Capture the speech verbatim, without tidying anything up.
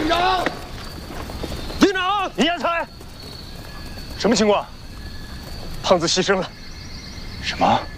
营长， 营长，严才，什么情况？胖子牺牲了。 什么？